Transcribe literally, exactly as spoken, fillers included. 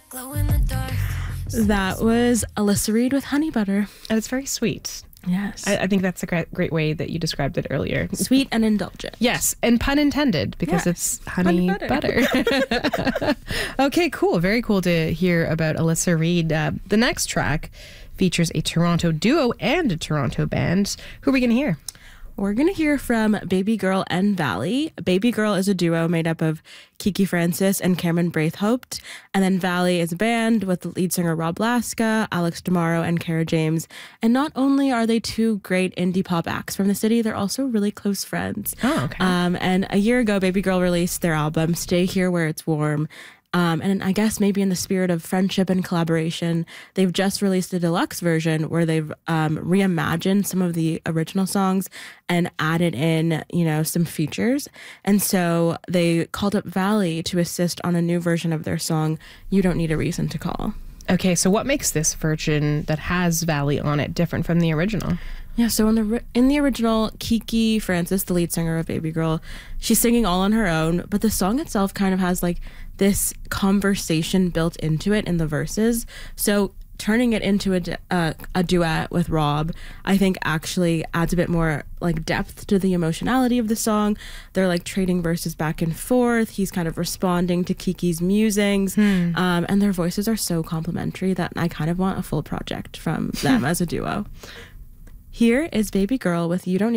Glow in the dark. That was Alyssa Reed with Honey Butter. And it's very sweet. Yes. I, I think that's a great, great way that you described it earlier. Sweet and indulgent. Yes, and pun intended, because Yes. it's honey, Honey butter. butter. Okay, cool. Very cool to hear about Alyssa Reed. Uh, the next track features a Toronto duo and a Toronto band. Who are we going to hear? We're going to hear from Baby Girl and Valley. Baby Girl is a duo made up of Kiki Francis and Cameron Braithwaite. And then Valley is a band with the lead singer Rob Laska, Alex DeMaro, and Kara James. And not only are they two great indie pop acts from the city, they're also really close friends. Oh, okay. Um, and a year ago, Baby Girl released their album, Stay Here Where It's Warm. Um, and I guess maybe in the spirit of friendship and collaboration, they've just released a deluxe version where they've um, reimagined some of the original songs and added in, you know, some features. And so they called up Valley to assist on a new version of their song, You Don't Need a Reason to Call. Okay, so what makes this version that has Valley on it different from the original? Yeah, so in the ri- in the original, Kiki Francis, the lead singer of Baby Girl, she's singing all on her own, but the song itself kind of has like this conversation built into it in the verses. So turning it into a, du- uh, a duet with Rob, I think actually adds a bit more like depth to the emotionality of the song. They're like trading verses back and forth. He's kind of responding to Kiki's musings. Hmm. Um, and their voices are so complimentary that I kind of want a full project from them as a duo. Here is Baby Girl with You Don't Need